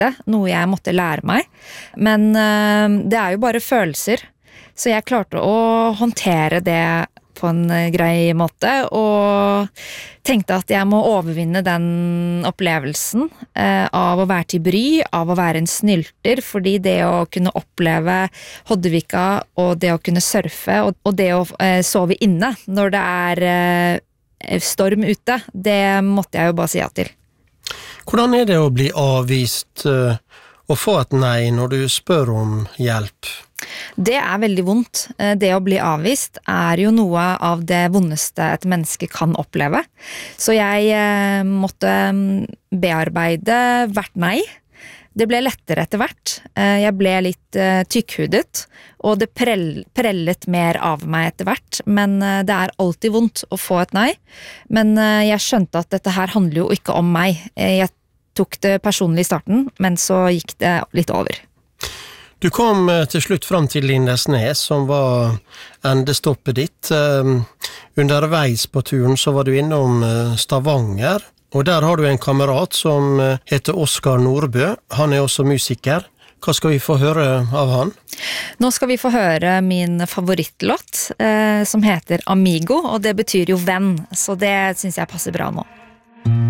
noe jeg måtte lære meg. Men det jo bare følelser, så jeg klarte å håndtere det på en grei måte, og tenkte at jeg må overvinne den opplevelsen av å være til bry, av å være en snylter, fordi det å kunne oppleve Hoddevika, og det å kunne surfe, og det å sove inne når det storm ute, det måtte jeg jo bare si ja til. Hvordan det å bli avvist og få et nei når du spør om hjelp? Det veldig vondt. Det å bli avvist jo noe av det vondeste et menneske kan oppleve. Så jeg måtte bearbeide hvert nei. Det ble lettere etter hvert. Jeg ble litt tykkhudet, og det prellet mer av meg etter hvert. Men det alltid vondt å få et nei. Men jeg skjønte at dette her handler jo ikke om meg. Jeg tok det personlig i starten, men så gikk det litt over. Du kom til slutt fram til Lindesnes, som var endestoppet ditt. Underveis på turen så var du innom Stavanger, og der har du en kamerat som heter Oskar Nordbø. Han også musiker. Hva skal vi få høre av han? Nå skal vi få høre min favorittlåt, som heter Amigo, og det betyr jo venn, så det synes jeg passer bra nå.